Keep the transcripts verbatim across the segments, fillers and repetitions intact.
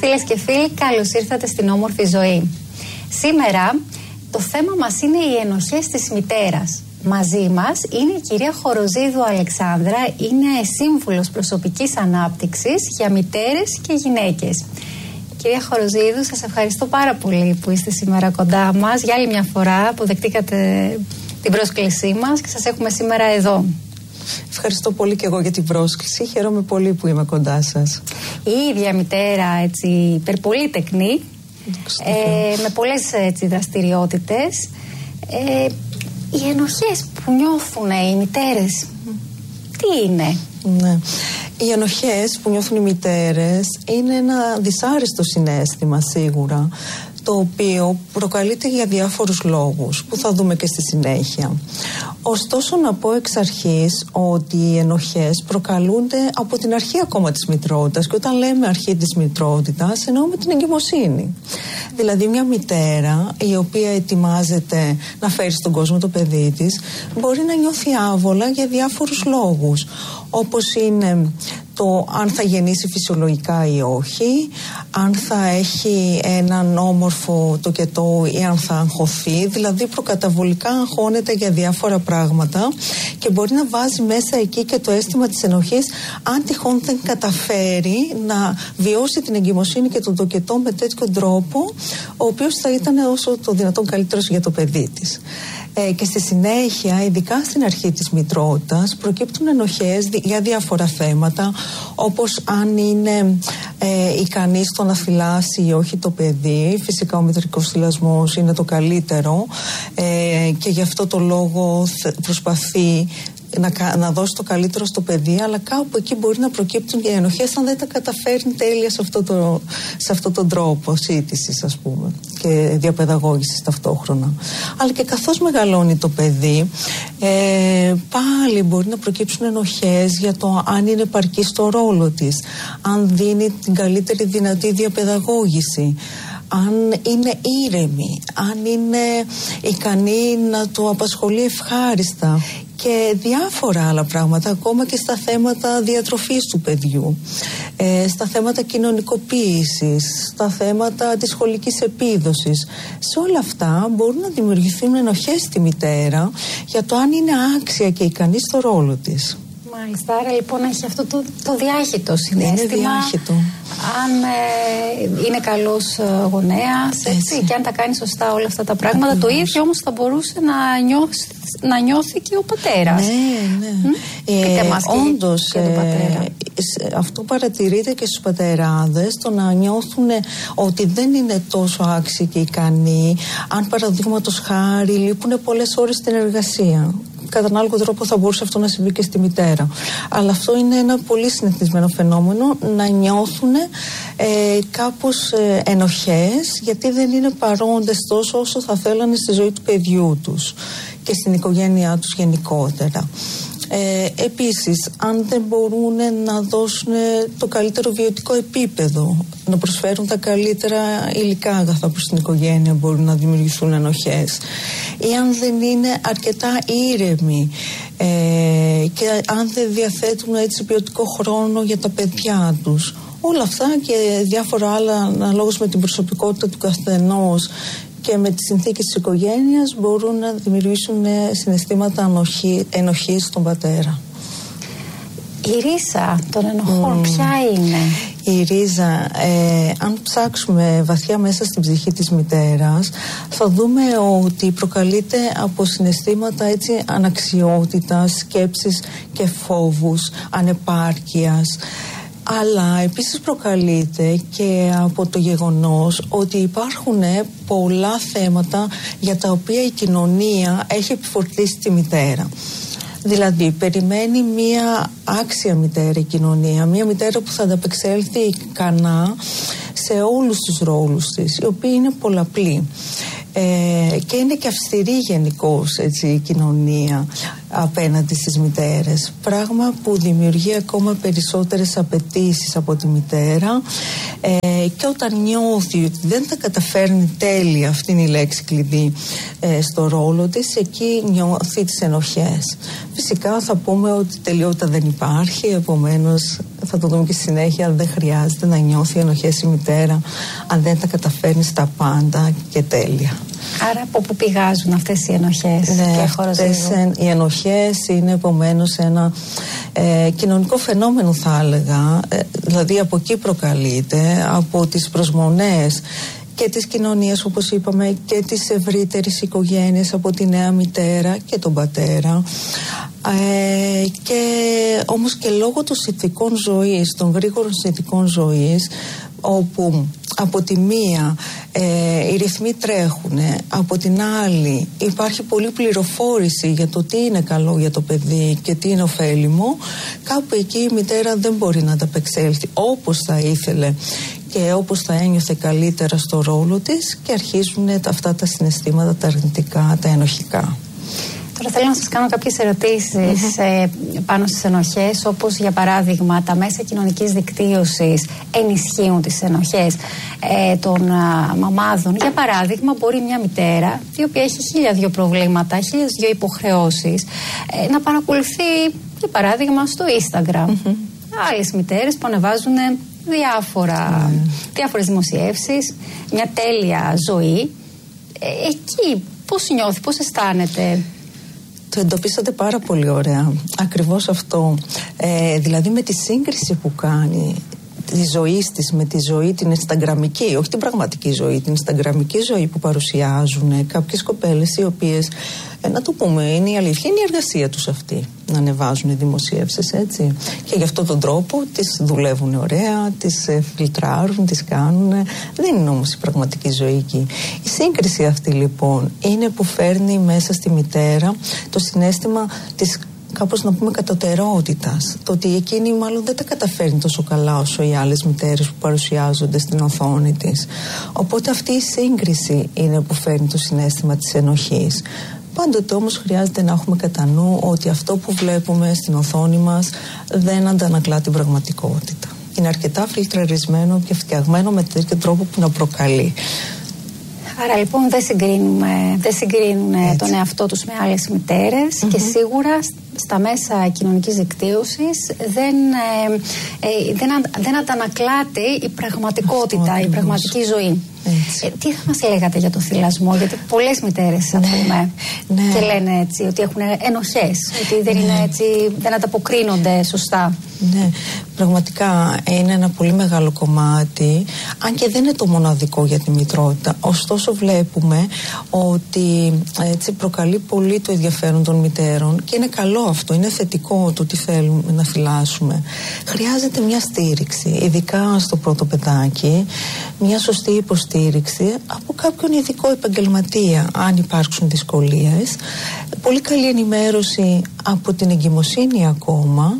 Φίλες και φίλοι, καλώς ήρθατε στην Όμορφη Ζωή. Σήμερα το θέμα μας είναι οι ενοχές της μητέρας. Μαζί μας είναι η κυρία Χοροζίδου Αλεξάνδρα, είναι σύμβουλος προσωπικής ανάπτυξης για μητέρες και γυναίκες. Κυρία Χοροζίδου, σας ευχαριστώ πάρα πολύ που είστε σήμερα κοντά μας, για άλλη μια φορά που δεκτήκατε την πρόσκλησή μας και σας έχουμε σήμερα εδώ. Ευχαριστώ πολύ και εγώ για την πρόσκληση. Χαίρομαι πολύ που είμαι κοντά σας. Η ίδια μητέρα, έτσι, υπερπολίτεκνη, ε, με πολλές έτσι, δραστηριότητες. Ε, οι ενοχές που νιώθουν οι μητέρες, τι είναι? Ναι. Οι ενοχές που νιώθουν οι μητέρες είναι ένα δυσάρεστο συναίσθημα σίγουρα, το οποίο προκαλείται για διάφορους λόγους που θα δούμε και στη συνέχεια. Ωστόσο να πω εξ αρχής ότι οι ενοχές προκαλούνται από την αρχή ακόμα της μητρότητας, και όταν λέμε αρχή της μητρότητας εννοούμε την εγκυμοσύνη. Δηλαδή μια μητέρα η οποία ετοιμάζεται να φέρει στον κόσμο το παιδί της μπορεί να νιώθει άβολα για διάφορους λόγους, όπως είναι το αν θα γεννήσει φυσιολογικά ή όχι, αν θα έχει έναν όμορφο τοκετό ή αν θα αγχωθεί, δηλαδή προκαταβολικά αγχώνεται για διάφορα πράγματα και μπορεί να βάζει μέσα εκεί και το αίσθημα της ενοχής αν τυχόν δεν καταφέρει να βιώσει την εγκυμοσύνη και τον τοκετό με τέτοιο τρόπο ο οποίος θα ήταν όσο το δυνατόν καλύτερος για το παιδί της. Ε, και στη συνέχεια, ειδικά στην αρχή της μητρότητας, προκύπτουν ενοχές για διάφορα θέματα, όπως αν είναι ε, ικανή στο να θυλάσει ή όχι το παιδί. Φυσικά ο μητρικός θυλασμός είναι το καλύτερο ε, και γι' αυτό το λόγο προσπαθεί Να, να δώσει το καλύτερο στο παιδί, αλλά κάπου εκεί μπορεί να προκύπτουν και ενοχές αν δεν τα καταφέρνει τέλεια σε αυτό το, σε αυτό τον τρόπο σύντησης, ας πούμε, και διαπαιδαγώγησης ταυτόχρονα. Αλλά και καθώς μεγαλώνει το παιδί, ε, πάλι μπορεί να προκύψουν ενοχές για το αν είναι επαρκή στο ρόλο της, αν δίνει την καλύτερη δυνατή διαπαιδαγώγηση, αν είναι ήρεμη, αν είναι ικανή να το απασχολεί ευχάριστα και διάφορα άλλα πράγματα, ακόμα και στα θέματα διατροφής του παιδιού, ε, στα θέματα κοινωνικοποίησης, στα θέματα της σχολικής επίδοσης. Σε όλα αυτά μπορούν να δημιουργηθούν ενοχές στη μητέρα για το αν είναι άξια και ικανή στο ρόλο της. Μάλιστα, άρα λοιπόν έχει αυτό το, το διάχυτο συναίσθημα. Είναι διάχυτο. Αν ε, είναι καλός γονέας, έτσι, έτσι, και αν τα κάνει σωστά όλα αυτά τα πράγματα. Ακριβώς. Το ίδιο όμως θα μπορούσε να νιώσει, να νιώθει και ο πατέρας. Ναι, ναι. Ε, ε, μας όντως, και τον πατέρα. Ε, αυτό παρατηρείται και στους πατεράδες, το να νιώθουν ότι δεν είναι τόσο άξιοι και ικανοί, αν παραδείγματος χάρη λείπουν πολλές ώρες στην εργασία. Κατά έναν άλλο τρόπο θα μπορούσε αυτό να συμβεί και στη μητέρα. Αλλά αυτό είναι ένα πολύ συνηθισμένο φαινόμενο, να νιώθουν ε, κάπως ε, ενοχές γιατί δεν είναι παρόντες τόσο όσο θα θέλανε στη ζωή του παιδιού τους και στην οικογένειά τους γενικότερα. Ε, επίσης, αν δεν μπορούν να δώσουν το καλύτερο βιωτικό επίπεδο, να προσφέρουν τα καλύτερα υλικά αγαθά προς την οικογένεια, μπορούν να δημιουργηθούν ενοχές. Ή αν δεν είναι αρκετά ήρεμοι ε, και αν δεν διαθέτουν έτσι ποιοτικό χρόνο για τα παιδιά τους. Όλα αυτά και διάφορα άλλα αναλόγως με την προσωπικότητα του καθενός και με τις συνθήκες της οικογένειας μπορούν να δημιουργήσουν συναισθήματα ανοχή, ενοχής στον πατέρα. Η ρίζα των ενοχών mm. ποια είναι? Η ρίζα, ε, αν ψάξουμε βαθιά μέσα στην ψυχή της μητέρας, θα δούμε ότι προκαλείται από συναισθήματα έτσι αναξιότητας, σκέψεις και φόβους, ανεπάρκειας. Αλλά επίσης προκαλείται και από το γεγονός ότι υπάρχουν πολλά θέματα για τα οποία η κοινωνία έχει επιφορτήσει τη μητέρα. Δηλαδή περιμένει μία άξια μητέρα η κοινωνία, μία μητέρα που θα ανταπεξέλθει ικανά σε όλους τους ρόλους της, οι οποίοι είναι πολλαπλοί. Ε, και είναι και αυστηρή γενικώς έτσι, η κοινωνία απέναντι στις μητέρες, πράγμα που δημιουργεί ακόμα περισσότερες απαιτήσεις από τη μητέρα, ε, και όταν νιώθει ότι δεν θα καταφέρνει τέλεια, αυτή είναι η λέξη κλειδί, ε, στο ρόλο της, εκεί νιώθει τις ενοχές. Φυσικά θα πούμε ότι τελειότητα δεν υπάρχει, επομένως θα το δούμε και στη συνέχεια, δεν χρειάζεται να νιώθει ενοχές η μητέρα αν δεν τα καταφέρνει στα πάντα και τέλεια. Άρα από πού πηγάζουν αυτές οι ενοχές? Ναι, και αυτές οι ενοχές είναι επομένως ένα ε, κοινωνικό φαινόμενο, θα έλεγα, ε, δηλαδή από εκεί προκαλείται, από τις προσμονές και της κοινωνίας, όπως είπαμε, και της ευρύτερης οικογένειας, από τη νέα μητέρα και τον πατέρα, ε, και όμως και λόγω των συνθηκών ζωής, των γρήγορων συνθηκών ζωής, όπου από τη μία ε, οι ρυθμοί τρέχουν, από την άλλη υπάρχει πολλή πληροφόρηση για το τι είναι καλό για το παιδί και τι είναι ωφέλιμο, κάπου εκεί η μητέρα δεν μπορεί να ανταπεξέλθει όπως θα ήθελε και όπως θα ένιωθε καλύτερα στο ρόλο της, και αρχίζουν αυτά τα συναισθήματα, τα αρνητικά, τα ενοχικά. Τώρα θέλω να σας κάνω κάποιες ερωτήσεις mm-hmm. ε, πάνω στις ενοχές, όπως για παράδειγμα τα μέσα κοινωνικής δικτύωσης ενισχύουν τις ενοχές ε, των α, μαμάδων. Για παράδειγμα, μπορεί μια μητέρα, η οποία έχει χίλια δυο προβλήματα, χίλιες δυο υποχρεώσεις, ε, να παρακολουθεί, για παράδειγμα, στο Instagram mm-hmm. άλλες μητέρες που ανεβάζουν διάφορα, mm. διάφορες δημοσιεύσεις, μια τέλεια ζωή. Ε, εκεί πώς νιώθει, πώς αισθάνεται? Το εντοπίσατε πάρα πολύ ωραία. Ακριβώς αυτό. Ε, δηλαδή με τη σύγκριση που κάνει τη ζωή της με τη ζωή την instagramική, όχι την πραγματική ζωή, την instagramική ζωή που παρουσιάζουν κάποιες κοπέλες, οι οποίες, ε, να το πούμε, είναι η αλήθεια, είναι η εργασία τους αυτή, να ανεβάζουν δημοσίευσεις, έτσι. Και γι' αυτόν τον τρόπο τις δουλεύουν ωραία, τις ε, φιλτράρουν, τις κάνουν. Δεν είναι όμως η πραγματική ζωή εκεί. Η σύγκριση αυτή λοιπόν είναι που φέρνει μέσα στη μητέρα το συναίσθημα της, κάπως να πούμε, κατωτερότητας. Το ότι εκείνη μάλλον δεν τα καταφέρνει τόσο καλά όσο οι άλλες μητέρες που παρουσιάζονται στην οθόνη της. Οπότε αυτή η σύγκριση είναι που φέρνει το συναίσθημα της ενοχής. Πάντοτε όμως χρειάζεται να έχουμε κατά νου ότι αυτό που βλέπουμε στην οθόνη μας δεν αντανακλά την πραγματικότητα. Είναι αρκετά φιλτραρισμένο και φτιαγμένο με τέτοιο τρόπο που να προκαλεί. Άρα λοιπόν δεν συγκρίνουμε, δεν συγκρίνουν τον εαυτό τους με άλλες μητέρες mm-hmm. και σίγουρα στα μέσα κοινωνικής δικτύωσης δεν, ε, ε, δεν, αν, δεν αντανακλάται η πραγματικότητα, αυτό, η πραγματική ζωή. Ε, τι θα μας λέγατε για το θυλασμό? Γιατί πολλές μητέρες ναι, πούμε, ναι. και λένε έτσι ότι έχουν ενοχές, ότι δεν, ναι. είναι έτσι, δεν ανταποκρίνονται σωστά. Ναι, πραγματικά είναι ένα πολύ μεγάλο κομμάτι, αν και δεν είναι το μοναδικό για τη μητρότητα. Ωστόσο βλέπουμε ότι έτσι προκαλεί πολύ το ενδιαφέρον των μητέρων και είναι καλό αυτό, είναι θετικό το ότι θέλουμε να θυλάσουμε. Χρειάζεται μια στήριξη, ειδικά στο πρώτο παιδάκι, μια σωστή υποστήριξη από κάποιον ειδικό επαγγελματία, αν υπάρξουν δυσκολίες, πολύ καλή ενημέρωση από την εγκυμοσύνη ακόμα,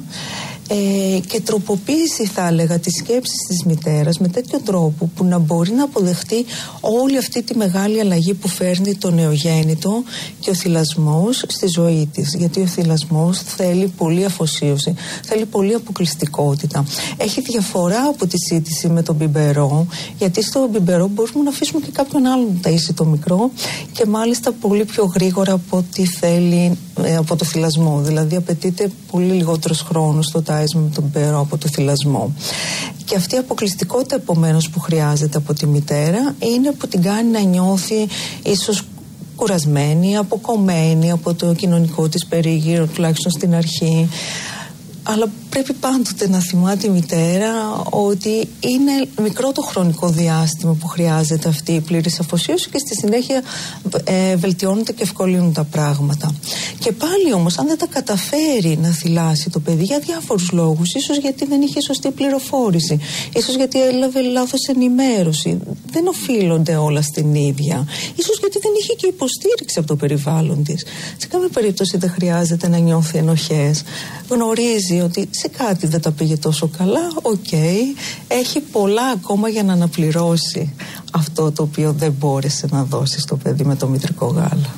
Ε, και τροποποίηση, θα έλεγα, της σκέψης της μητέρας με τέτοιο τρόπο που να μπορεί να αποδεχτεί όλη αυτή τη μεγάλη αλλαγή που φέρνει το νεογέννητο και ο θυλασμός στη ζωή της. Γιατί ο θυλασμός θέλει πολλή αφοσίωση, θέλει πολλή αποκλειστικότητα. Έχει διαφορά από τη σύντηση με τον μπιμπερό, γιατί στο μπιμπερό μπορούμε να αφήσουμε και κάποιον άλλον να ταΐσει το μικρό και μάλιστα πολύ πιο γρήγορα από ό,τι θέλει ε, από το θυλασμό. Δηλαδή απαιτείται πολύ λιγότερος χρόνος στο τάισμα με τον μπιμπερό από το θυλασμό. Και αυτή η αποκλειστικότητα επομένως που χρειάζεται από τη μητέρα είναι που την κάνει να νιώθει ίσως κουρασμένη, αποκομμένη από το κοινωνικό της περίγυρο, τουλάχιστον στην αρχή. Αλλά πρέπει πάντοτε να θυμάται η μητέρα ότι είναι μικρό το χρονικό διάστημα που χρειάζεται αυτή η πλήρης αφοσίωση και στη συνέχεια ε, βελτιώνονται και ευκολύνουν τα πράγματα. Και πάλι όμως, αν δεν τα καταφέρει να θυλάσει το παιδί για διάφορους λόγους, ίσως γιατί δεν είχε σωστή πληροφόρηση, ίσως γιατί έλαβε λάθος ενημέρωση, δεν οφείλονται όλα στην ίδια, ίσως γιατί δεν είχε και υποστήριξη από το περιβάλλον της. Σε κάποια περίπτωση δεν χρειάζεται να νιώθει ενοχές. Γνωρίζει ότι σε κάτι δεν τα πήγε τόσο καλά, οκ, okay, έχει πολλά ακόμα για να αναπληρώσει αυτό το οποίο δεν μπόρεσε να δώσει στο παιδί με το μητρικό γάλα.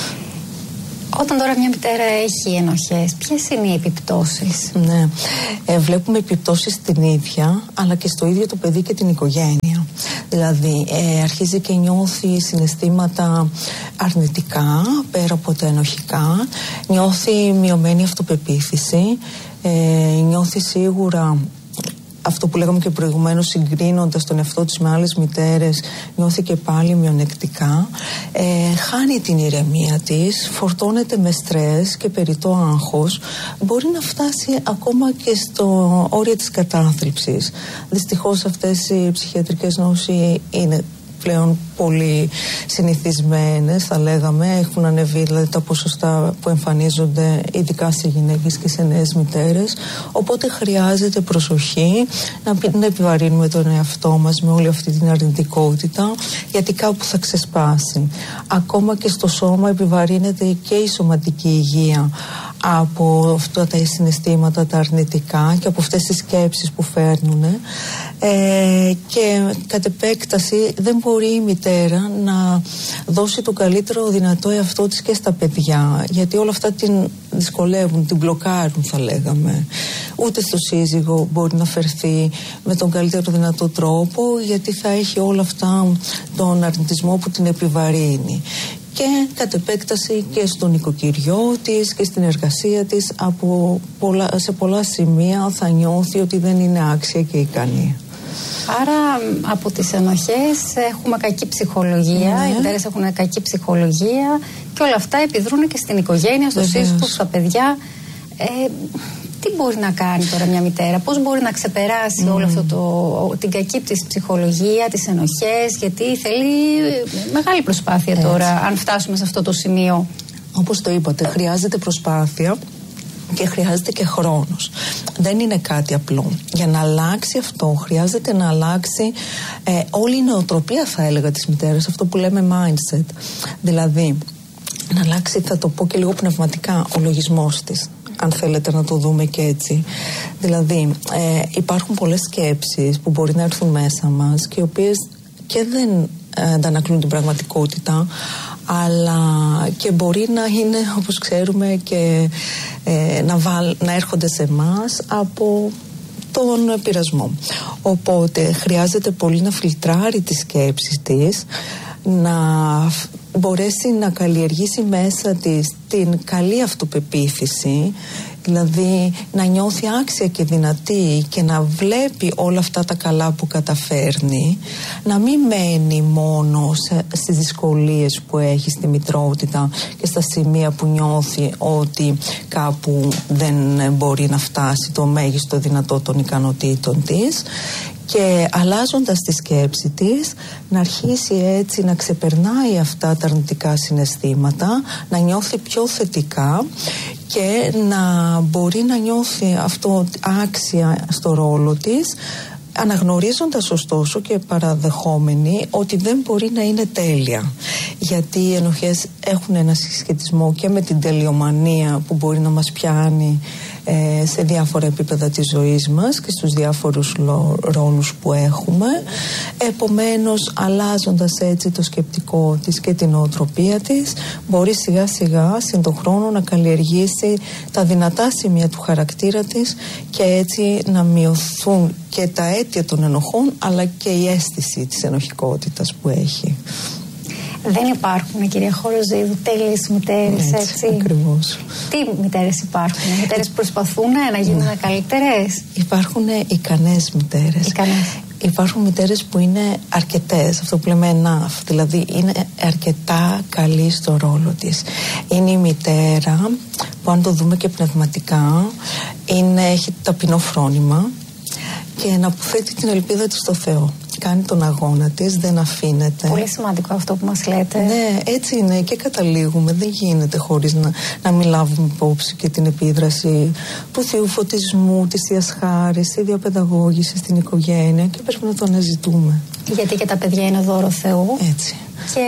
Όταν τώρα μια μητέρα έχει ενοχές, ποιες είναι οι επιπτώσεις? Ναι, ε, βλέπουμε επιπτώσεις στην ίδια, αλλά και στο ίδιο το παιδί και την οικογένεια. Δηλαδή ε, αρχίζει και νιώθει συναισθήματα αρνητικά, πέρα από τα ενοχικά, νιώθει μειωμένη αυτοπεποίθηση, ε, νιώθει σίγουρα αυτό που λέγαμε και προηγουμένως, συγκρίνοντας τον εαυτό της με άλλες μητέρες, νιώθει και πάλι μειονεκτικά, ε, χάνει την ηρεμία της, φορτώνεται με στρες και περιττό άγχος, μπορεί να φτάσει ακόμα και στο όριο της κατάθλιψης. Δυστυχώς αυτές οι ψυχιατρικές νόσοι είναι πλέον πολύ συνηθισμένες, θα λέγαμε, έχουν ανεβεί δηλαδή τα ποσοστά που εμφανίζονται ειδικά σε γυναίκες και σε νέες μητέρες, οπότε χρειάζεται προσοχή, να, να επιβαρύνουμε τον εαυτό μας με όλη αυτή την αρνητικότητα, γιατί κάπου θα ξεσπάσει. Ακόμα και στο σώμα επιβαρύνεται και η σωματική υγεία από αυτά τα συναισθήματα τα αρνητικά και από αυτές τις σκέψεις που φέρνουν, ε, και κατ' επέκταση δεν μπορεί η μητέρα να δώσει το καλύτερο δυνατό εαυτό της και στα παιδιά, γιατί όλα αυτά την δυσκολεύουν, την μπλοκάρουν, θα λέγαμε. Ούτε στο σύζυγο μπορεί να φερθεί με τον καλύτερο δυνατό τρόπο, γιατί θα έχει όλα αυτά τον αρνητισμό που την επιβαρύνει. Και κατ' επέκταση και στον νοικοκυριό της και στην εργασία της, από πολλά, σε πολλά σημεία θα νιώθει ότι δεν είναι άξια και ικανή. Άρα από τις ενοχές έχουμε κακή ψυχολογία, ναι. Οι μητέρες έχουν κακή ψυχολογία και όλα αυτά επιδρούν και στην οικογένεια, στο σύζυγο, στα παιδιά. Ε, τι μπορεί να κάνει τώρα μια μητέρα, πώς μπορεί να ξεπεράσει mm. όλο αυτό το, την κακή της ψυχολογία, τις ενοχές, γιατί θέλει μεγάλη προσπάθεια. Έτσι. Τώρα, αν φτάσουμε σε αυτό το σημείο. Όπως το είπατε, χρειάζεται προσπάθεια και χρειάζεται και χρόνος. Δεν είναι κάτι απλό. Για να αλλάξει αυτό χρειάζεται να αλλάξει ε, όλη η νοοτροπία, θα έλεγα, της μητέρας, αυτό που λέμε mindset. Δηλαδή να αλλάξει, θα το πω και λίγο πνευματικά, ο λογισμός της, αν θέλετε να το δούμε και έτσι. Δηλαδή ε, υπάρχουν πολλές σκέψεις που μπορεί να έρθουν μέσα μας και οι οποίες και δεν ε, αντανακλούν την πραγματικότητα, αλλά και μπορεί να είναι, όπως ξέρουμε, και ε, να, βάλ, να έρχονται σε εμάς από τον πειρασμό. Οπότε χρειάζεται πολύ να φιλτράρει τις σκέψεις της, να μπορέσει να καλλιεργήσει μέσα της την καλή αυτοπεποίθηση, δηλαδή να νιώθει άξια και δυνατή και να βλέπει όλα αυτά τα καλά που καταφέρνει, να μην μένει μόνο σε, στις δυσκολίες που έχει στη μητρότητα και στα σημεία που νιώθει ότι κάπου δεν μπορεί να φτάσει το μέγιστο δυνατό των ικανοτήτων της, και αλλάζοντας τη σκέψη της να αρχίσει έτσι να ξεπερνάει αυτά τα αρνητικά συναισθήματα, να νιώθει πιο θετικά και να μπορεί να νιώθει αυτό άξια στο ρόλο της, αναγνωρίζοντας ωστόσο και παραδεχόμενη ότι δεν μπορεί να είναι τέλεια, γιατί οι ενοχές έχουν ένα συσχετισμό και με την τελειομανία που μπορεί να μας πιάνει ε, σε διάφορα επίπεδα της ζωής μας και στους διάφορους λο, ρόλους που έχουμε. Επομένως, αλλάζοντας έτσι το σκεπτικό της και την νοοτροπία της, μπορεί σιγά σιγά συν τον χρόνο να καλλιεργήσει τα δυνατά σημεία του χαρακτήρα της και έτσι να μειωθούν και τα αίτια των ενοχών, αλλά και η αίσθηση της ενοχικότητας που έχει. Δεν υπάρχουν, κυρία Χοροζίδου, τέλειες μητέρες, έτσι. Έτσι, ακριβώς. Τι μητέρες υπάρχουν, μητέρες που προσπαθούν να γίνουν ναι. καλύτερες? Υπάρχουν ικανές μητέρες. Ικανές. Υπάρχουν μητέρες που είναι αρκετές, αυτό που λέμε enough, δηλαδή είναι αρκετά καλή στο ρόλο της. Είναι η μητέρα που, αν το δούμε και πνευματικά, είναι, έχει ταπεινό φρόνημα και να αποθέτει την ελπίδα της στο Θεό. Κάνει τον αγώνα της, δεν αφήνεται. Πολύ σημαντικό αυτό που μας λέτε. Ναι, έτσι είναι και καταλήγουμε. Δεν γίνεται χωρίς να, να μην λάβουμε υπόψη και την επίδραση του Θείου Φωτισμού, της Θείας Χάρης, τη διαπαιδαγώγηση στην οικογένεια, και πρέπει να το αναζητούμε. Γιατί και τα παιδιά είναι δώρο Θεού. Έτσι. Και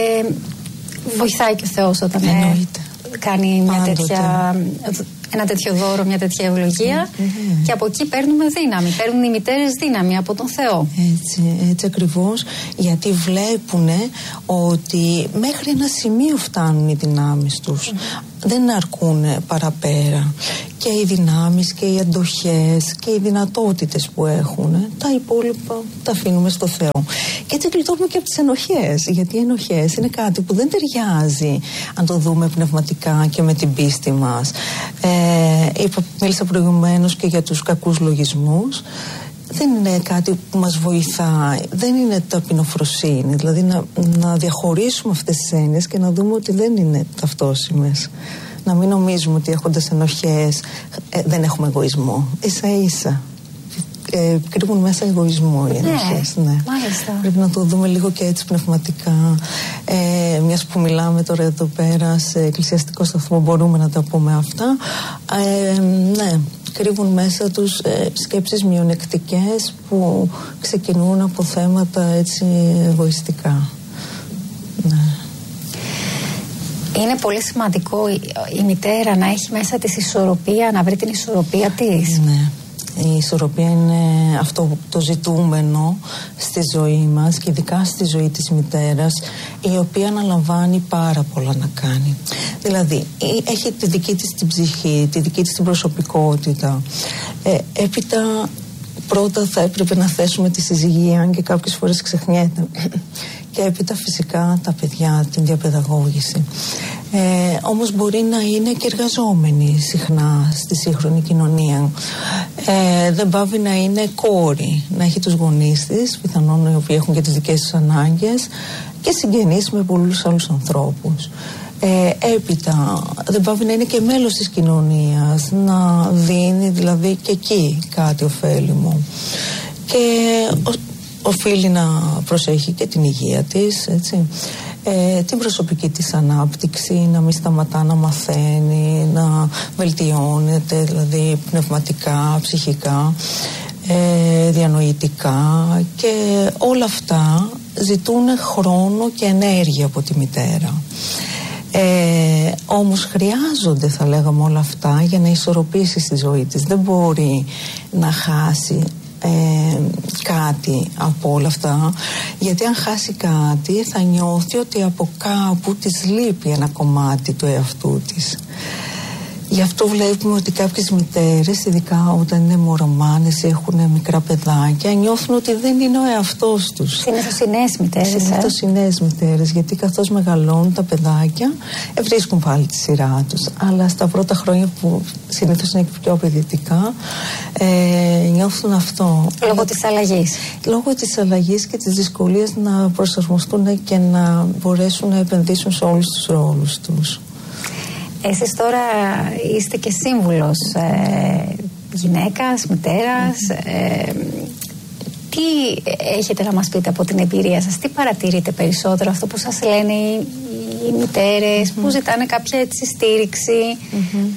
βοηθάει και ο Θεός όταν εννοείται. κάνει μια τέτοια, ένα τέτοιο δώρο, μια τέτοια ευλογία. Mm, mm, και από εκεί παίρνουμε δύναμη. Παίρνουν οι μητέρες δύναμη από τον Θεό. Έτσι, έτσι ακριβώς. Γιατί βλέπουν ότι μέχρι ένα σημείο φτάνουν οι δυνάμεις τους. Mm. Δεν αρκούν παραπέρα. Και οι δυνάμεις και οι αντοχές και οι δυνατότητες που έχουν, τα υπόλοιπα τα αφήνουμε στο Θεό. Και έτσι γλιτώνουμε και από τις ενοχές. Γιατί οι ενοχές είναι κάτι που δεν ταιριάζει, αν το δούμε πνευματικά και με την πίστη μας. Ε, είπα, μίλησα προηγουμένως και για τους κακούς λογισμούς. δεν είναι κάτι που μας βοηθάει, δεν είναι ταπεινοφροσύνη, δηλαδή να, να διαχωρίσουμε αυτές τις έννοιες και να δούμε ότι δεν είναι ταυτόσιμες. Να μην νομίζουμε ότι έχοντας ενοχές ε, δεν έχουμε εγωισμό. Ίσα ίσα ε, κρύβουν μέσα εγωισμό οι ενοχές. Ναι, ναι. Μάλιστα. Πρέπει να το δούμε λίγο και έτσι πνευματικά. Ε, μιας που μιλάμε τώρα εδώ πέρα σε εκκλησιαστικό σταθμό, μπορούμε να τα πούμε αυτά. Ε, ναι, κρύβουν μέσα τους ε, σκέψεις μειονεκτικές που ξεκινούν από θέματα έτσι εγωιστικά. Ναι. Είναι πολύ σημαντικό η, η μητέρα να έχει μέσα της ισορροπία, να βρει την ισορροπία της. Ναι. Η ισορροπία είναι αυτό το ζητούμενο στη ζωή μας και ειδικά στη ζωή της μητέρας, η οποία αναλαμβάνει πάρα πολλά να κάνει. Δηλαδή έχει τη δική της την ψυχή, τη δική της την προσωπικότητα. Ε, έπειτα πρώτα θα έπρεπε να θέσουμε τη συζυγία, αν και κάποιες φορές ξεχνιέται. Και έπειτα φυσικά τα παιδιά, την διαπαιδαγώγηση. Ε, όμως μπορεί να είναι και εργαζόμενοι συχνά στη σύγχρονη κοινωνία. Ε, δεν πάβει να είναι κόρη, να έχει τους γονείς της, πιθανόν οι οποίοι έχουν και τις δικές τους ανάγκες, και συγγενείς με πολλούς άλλους ανθρώπους. Ε, έπειτα δεν πάβει να είναι και μέλος της κοινωνίας, να δίνει δηλαδή και εκεί κάτι ωφέλιμο. Και ο, οφείλει να προσέχει και την υγεία της, έτσι, ε, την προσωπική της ανάπτυξη, να μην σταματά να μαθαίνει, να βελτιώνεται, δηλαδή πνευματικά, ψυχικά, ε, διανοητικά, και όλα αυτά ζητούν χρόνο και ενέργεια από τη μητέρα. Ε, όμως χρειάζονται, θα λέγαμε, όλα αυτά για να ισορροπήσει στη ζωή της. Δεν μπορεί να χάσει Ε, κάτι από όλα αυτά, γιατί αν χάσει κάτι θα νιώθει ότι από κάπου της λείπει ένα κομμάτι του εαυτού της. Γι' αυτό βλέπουμε ότι κάποιες μητέρες, ειδικά όταν είναι μωρομάνες ή έχουν μικρά παιδάκια, νιώθουν ότι δεν είναι ο εαυτός τους. Συνήθως οι νέες μητέρες. Συνήθως οι νέες μητέρες, γιατί καθώς μεγαλώνουν τα παιδάκια, βρίσκουν πάλι τη σειρά τους. Αλλά στα πρώτα χρόνια, που συνήθως είναι πιο απαιτητικά, ε, νιώθουν αυτό. Λόγω της αλλαγής. Λόγω της αλλαγής και της δυσκολίας να προσαρμοστούν και να μπορέσουν να επενδύσουν σε όλους τους ρόλους τους. Εσείς τώρα είστε και σύμβουλος ε, γυναίκας, μητέρας. Ε, τι έχετε να μας πείτε από την εμπειρία σας, τι παρατηρείτε περισσότερο, αυτό που σας λένε οι, οι μητέρες, mm-hmm. που ζητάνε κάποια έτσι στήριξη? Mm-hmm.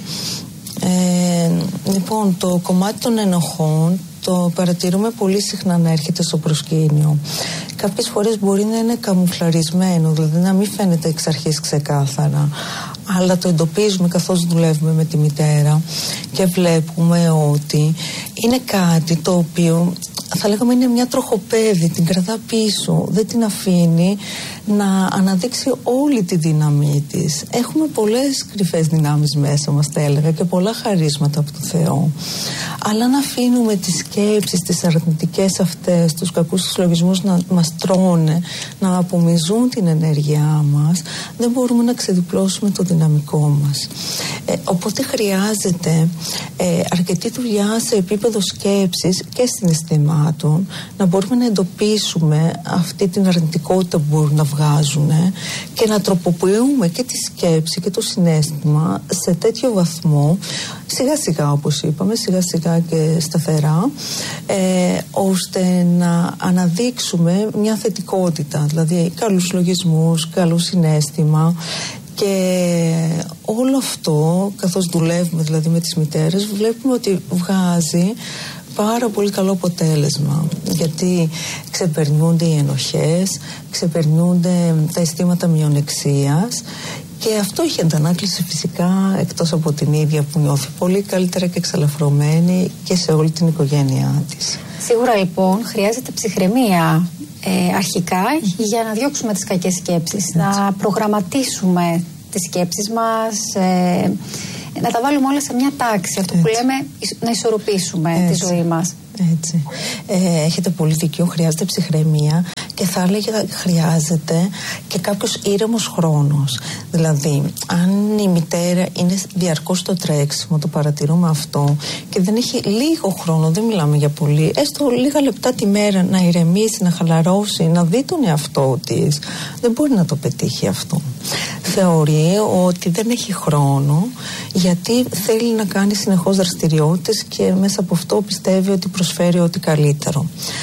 Ε, λοιπόν, το κομμάτι των ενοχών το παρατηρούμε πολύ συχνά να έρχεται στο προσκήνιο. Κάποιες φορές μπορεί να είναι καμουφλαρισμένο, δηλαδή να μην φαίνεται εξ αρχής ξεκάθαρα, αλλά το εντοπίζουμε καθώς δουλεύουμε με τη μητέρα και βλέπουμε ότι είναι κάτι το οποίο, θα λέγαμε, είναι μια τροχοπέδη, την κρατά πίσω, δεν την αφήνει να αναδείξει όλη τη δύναμή της. Έχουμε πολλές κρυφές δυνάμεις μέσα μας, θα έλεγα, και πολλά χαρίσματα από το Θεό. Αλλά αν αφήνουμε τις σκέψεις, τις αρνητικές αυτές, τους κακούς τους λογισμούς να μας τρώνε, να απομυζούν την ενέργειά μας, δεν μπορούμε να ξεδιπλώσουμε το δυναμικό μας. Ε, οπότε χρειάζεται ε, αρκετή δουλειά σε επίπεδο σκέψης και συναισθημάτων, να μπορούμε να εντοπίσουμε αυτή την αρνητικότητα που μπορούν να βγάζουν και να τροποποιούμε και τη σκέψη και το συναίσθημα σε τέτοιο βαθμό, σιγά σιγά, όπως είπαμε, σιγά σιγά και σταθερά, ε, ώστε να αναδείξουμε μια θετικότητα, δηλαδή καλούς λογισμούς, καλό συναίσθημα. Και όλο αυτό, καθώς δουλεύουμε δηλαδή με τις μητέρες, βλέπουμε ότι βγάζει πάρα πολύ καλό αποτέλεσμα, γιατί ξεπερνούνται οι ενοχές, ξεπερνούνται τα αισθήματα μειονεξίας, και αυτό έχει αντανάκληση φυσικά, εκτός από την ίδια που νιώθει πολύ καλύτερα και εξαλαφρωμένη, και σε όλη την οικογένειά της. Σίγουρα λοιπόν χρειάζεται ψυχραιμία ε, αρχικά mm-hmm. για να διώξουμε τις κακές σκέψεις, έτσι, να προγραμματίσουμε τις σκέψεις μας, ε, να τα βάλουμε όλα σε μια τάξη, αυτό έτσι που λέμε να ισορροπήσουμε έτσι τη ζωή μας. Έτσι. Ε, έχετε πολύ δίκιο, χρειάζεται ψυχραιμία και θα έλεγα χρειάζεται και κάποιος ήρεμος χρόνος. Δηλαδή, αν η μητέρα είναι διαρκώς στο τρέξιμο, το παρατηρούμε αυτό, και δεν έχει λίγο χρόνο, δεν μιλάμε για πολύ, έστω λίγα λεπτά τη μέρα να ηρεμήσει, να χαλαρώσει, να δει τον εαυτό της, δεν μπορεί να το πετύχει αυτό. Θεωρεί ότι δεν έχει χρόνο γιατί θέλει να κάνει συνεχώς δραστηριότητες και μέσα από αυτό πιστεύει ότι προσφέρει ό,τι καλύτερο.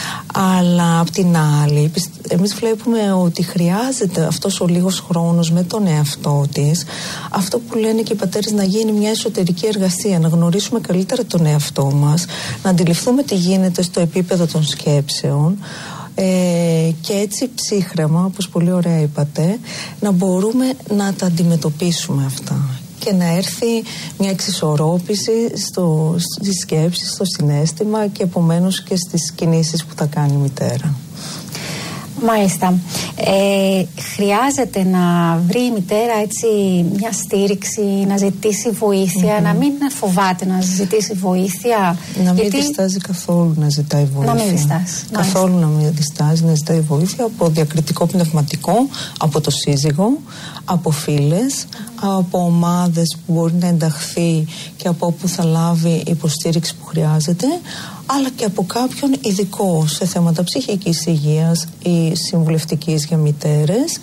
Αλλά απ' την άλλη, εμείς βλέπουμε ότι χρειάζεται αυτός ο λίγος χρόνος με τον εαυτό της, αυτό που λένε και οι πατέρες, να γίνει μια εσωτερική εργασία, να γνωρίσουμε καλύτερα τον εαυτό μας, να αντιληφθούμε τι γίνεται στο επίπεδο των σκέψεων, Ε, και έτσι ψύχρεμα, όπως πολύ ωραία είπατε, να μπορούμε να τα αντιμετωπίσουμε αυτά και να έρθει μια εξισορρόπηση στο, στις σκέψεις, στο συναίσθημα και επομένως και στις κινήσεις που θα κάνει η μητέρα. Μάλιστα. Ε, χρειάζεται να βρει η μητέρα έτσι μια στήριξη, να ζητήσει βοήθεια, mm-hmm. να μην φοβάται να ζητήσει βοήθεια. Να μην γιατί... διστάζει καθόλου να ζητάει βοήθεια. Να μην διστάζει. Καθόλου να μην διστάζει να ζητάει βοήθεια από διακριτικό πνευματικό, από το σύζυγο, από φίλες, mm-hmm. από ομάδες που μπορεί να ενταχθεί και από όπου θα λάβει υποστήριξη που χρειάζεται, αλλά και από κάποιον ειδικό σε θέματα ψυχικής υγείας ή συμβουλευτικής για μητέρες.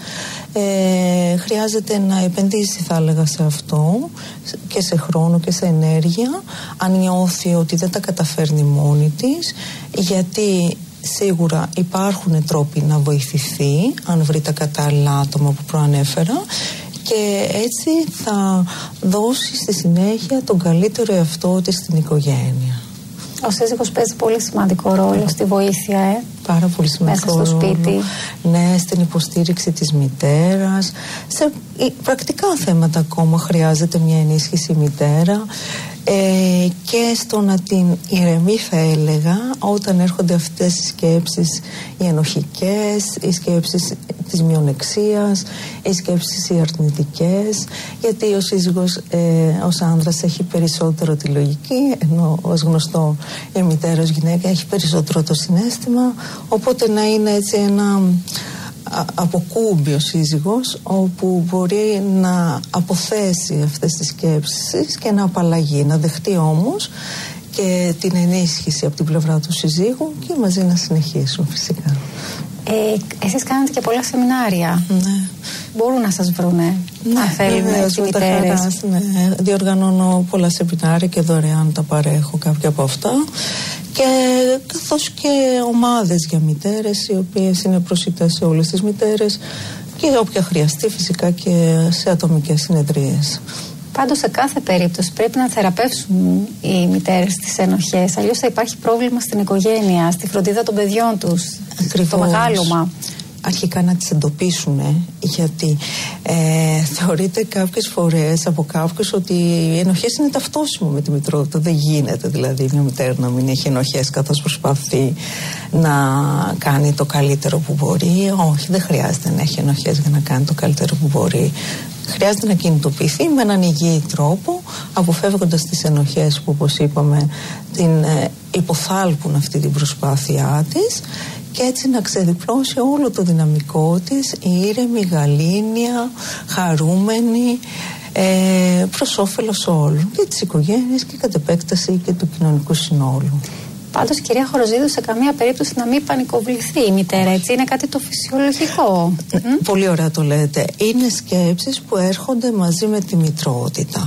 Ε, χρειάζεται να επενδύσει, θα έλεγα, σε αυτό και σε χρόνο και σε ενέργεια, αν νιώθει ότι δεν τα καταφέρνει μόνη της, γιατί σίγουρα υπάρχουν τρόποι να βοηθηθεί αν βρει τα κατάλληλα άτομα που προανέφερα, και έτσι θα δώσει στη συνέχεια τον καλύτερο εαυτό της στην οικογένεια. Ο σύζυγος παίζει πολύ σημαντικό ρόλο στη βοήθεια, ε. Πάρα πολύ σημαντικό μέσα στο σπίτι. ρόλο. Ναι, στην υποστήριξη της μητέρας. Σε πρακτικά θέματα ακόμα χρειάζεται μια ενίσχυση η μητέρα. Ε, και στο να την ηρεμεί, θα έλεγα, όταν έρχονται αυτές οι σκέψεις οι ενοχικές, οι σκέψεις της μειονεξίας, οι σκέψεις οι αρνητικές, γιατί ο σύζυγος ε, ως άνδρας έχει περισσότερο τη λογική, ενώ ως γνωστό η μητέρα ως γυναίκα έχει περισσότερο το συναίσθημα, οπότε να είναι έτσι ένα αποκούμπει ο σύζυγος, όπου μπορεί να αποθέσει αυτές τις σκέψεις και να απαλλαγεί, να δεχτεί όμως και την ενίσχυση από την πλευρά του συζύγου και μαζί να συνεχίσουν φυσικά. Ε, εσείς κάνετε και πολλά σεμινάρια. Ναι. Μπορούν να σας βρουνε, ναι, αν θέλουν οι μητέρες. Ναι. Διοργανώνω πολλά σεμινάρια και δωρεάν τα παρέχω κάποια από αυτά, και καθώς και ομάδες για μητέρες, οι οποίες είναι προσιτές σε όλες τις μητέρες, και όποια χρειαστεί φυσικά και σε ατομικές συνεδρίες. Πάντως σε κάθε περίπτωση πρέπει να θεραπεύσουν οι μητέρες τις ενοχές, αλλιώς θα υπάρχει πρόβλημα στην οικογένεια, στη φροντίδα των παιδιών τους, Ακριβώς. στο μεγάλωμα. Αρχικά να τις εντοπίσουν, ε, γιατί ε, θεωρείται κάποιες φορές από κάποιους ότι οι ενοχές είναι ταυτόσιμο με τη μητρότητα. Δεν γίνεται δηλαδή μια μητέρα να μην έχει ενοχές καθώς προσπαθεί να κάνει το καλύτερο που μπορεί. Όχι, δεν χρειάζεται να έχει ενοχές για να κάνει το καλύτερο που μπορεί. Χρειάζεται να κινητοποιηθεί με έναν υγιή τρόπο, αποφεύγοντας τις ενοχές που, όπως είπαμε, την ε, υποθάλπουν αυτή την προσπάθειά της, και έτσι να ξεδιπλώσει όλο το δυναμικό της, ήρεμη, γαλήνια, χαρούμενη, ε, προς όφελος όλων, και της οικογένειας και κατ' επέκταση και του κοινωνικού συνόλου. Πάντως, κυρία Χοροζίδου, σε καμία περίπτωση να μην πανικοβληθεί η μητέρα, έτσι, είναι κάτι το φυσιολογικό. Πολύ ωραία το λέτε. Είναι σκέψεις που έρχονται μαζί με τη μητρότητα.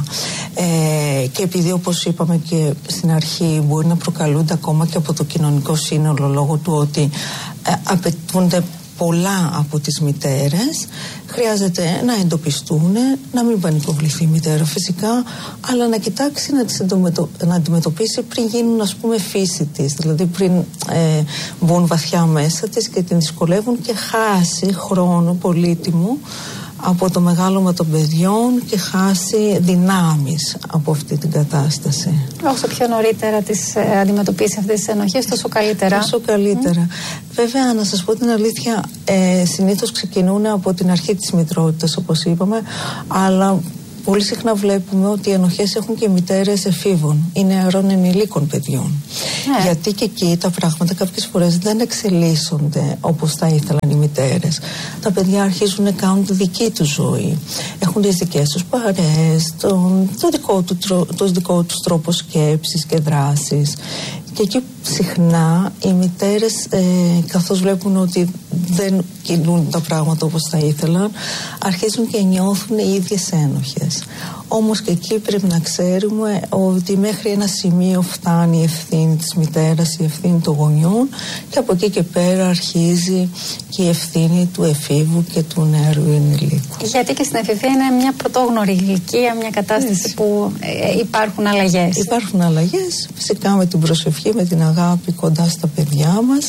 Ε, και επειδή, όπως είπαμε και στην αρχή, μπορεί να προκαλούνται ακόμα και από το κοινωνικό σύνολο, λόγω του ότι ε, απαιτούνται πολλά από τις μητέρες, χρειάζεται να εντοπιστούν, να μην πανικοβληθεί η μητέρα φυσικά, αλλά να κοιτάξει να τις εντομετω... να αντιμετωπίσει πριν γίνουν, ας πούμε, φύση της, δηλαδή πριν ε, μπουν βαθιά μέσα της και την δυσκολεύουν και χάσει χρόνο πολύτιμο από το μεγάλωμα των παιδιών και χάσει δυνάμεις από αυτή την κατάσταση. Όσο πιο νωρίτερα τις ε, αντιμετωπίσει αυτές τις ενοχές, τόσο καλύτερα. Τόσο καλύτερα. Mm. Βέβαια, να σας πω την αλήθεια, ε, συνήθως ξεκινούν από την αρχή της μητρότητας, όπως είπαμε, αλλά πολύ συχνά βλέπουμε ότι οι ενοχές έχουν και μητέρες εφήβων ή νεαρών ενηλίκων παιδιών. Ναι. Γιατί και εκεί τα πράγματα κάποιες φορές δεν εξελίσσονται όπως θα ήθελαν οι μητέρες. Τα παιδιά αρχίζουν να κάνουν τη δική τους ζωή. Έχουν τις δικές τους παρέες, τον, το δικό του, το δικό τους τρόπο σκέψης και δράσης. Και εκεί συχνά οι μητέρες, ε, καθώς βλέπουν ότι δεν κινούν τα πράγματα όπως θα ήθελαν, αρχίζουν και νιώθουν οι ίδιες ένοχες. Όμως και εκεί πρέπει να ξέρουμε ότι μέχρι ένα σημείο φτάνει η ευθύνη της μητέρας, η ευθύνη των γονιών, και από εκεί και πέρα αρχίζει και η ευθύνη του εφήβου και του νεαρού ενηλίκου. Γιατί και στην εφηβεία είναι μια πρωτόγνωρη ηλικία, μια κατάσταση Έτσι. που ε, υπάρχουν αλλαγές. Υπάρχουν αλλαγές, φυσικά με την προσευχή, με την αγάπη κοντά στα παιδιά μας.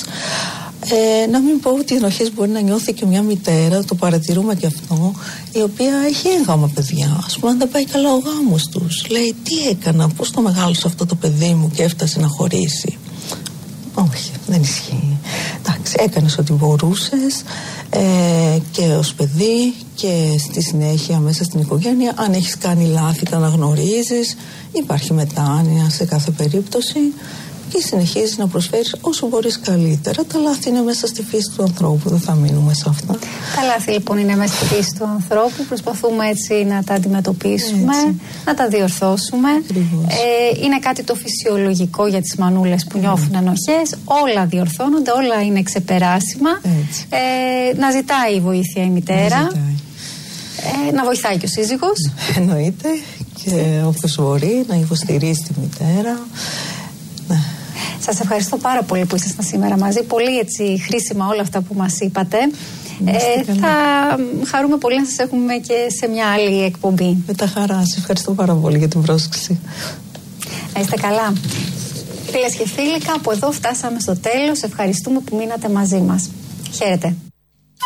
Ε, να μην πω ότι οι ενοχές μπορεί να νιώθει και μια μητέρα, το παρατηρούμε και αυτό, η οποία έχει έγγαμα παιδιά. Ας πούμε, αν δεν πάει καλά ο γάμος τους, λέει τι έκανα, πώς το μεγάλωσε αυτό το παιδί μου και έφτασε να χωρίσει. Όχι, δεν ισχύει. Εντάξει, έκανες ό,τι μπορούσες ε, και ως παιδί και στη συνέχεια μέσα στην οικογένεια. Αν έχεις κάνει λάθη, τα αναγνωρίζεις, υπάρχει μετάνοια σε κάθε περίπτωση και συνεχίζεις να προσφέρεις όσο μπορείς καλύτερα. Τα λάθη είναι μέσα στη φύση του ανθρώπου, δεν θα μείνουμε σε αυτά. Τα λάθη λοιπόν είναι μέσα στη φύση του ανθρώπου. Προσπαθούμε έτσι να τα αντιμετωπίσουμε, έτσι. να τα διορθώσουμε. Ε, είναι κάτι το φυσιολογικό για τις μανούλες που νιώθουν mm. ενοχές. Όλα διορθώνονται, όλα είναι ξεπεράσιμα. Ε, να ζητάει βοήθεια η μητέρα. Να, ε, να βοηθάει και ο σύζυγος. Εννοείται, και όπως μπορεί να υποστηρίζει τη μητέρα. Ναι. Σας ευχαριστώ πάρα πολύ που ήσασταν σήμερα μαζί. Πολύ έτσι χρήσιμα όλα αυτά που μας είπατε. Ε, θα χαρούμε πολύ να σας έχουμε και σε μια άλλη εκπομπή. Με τα χαρά. Σας ευχαριστώ πάρα πολύ για την πρόσκληση. Να είστε καλά. Φίλες και φίλοι, κάπου εδώ φτάσαμε στο τέλος. Ευχαριστούμε που μείνατε μαζί μας. Χαίρετε.